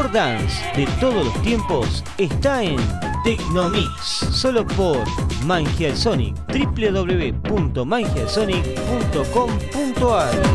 mejor dance de todos los tiempos está en Tecnomix, solo por Mangial Sonic, www.mangialsonic.com.ar.